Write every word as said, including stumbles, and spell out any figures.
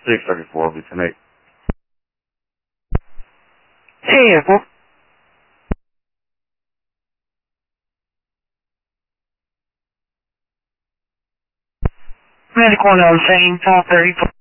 six thirty-four will be tonight. Hey, Apple. Medical now saying twelve thirty-four.